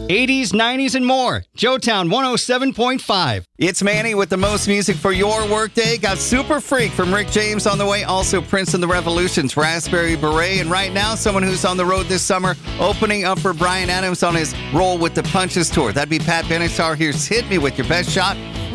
80s, 90s, and more. Joetown 107.5. It's Manny with the most music for your workday. Got Super Freak from Rick James on the way. Also Prince and the Revolutions, Raspberry Beret. And right now, someone who's on the road this summer, opening up for Bryan Adams on his Roll with the Punches tour. That'd be Pat Benatar. Here's Hit Me With Your Best Shot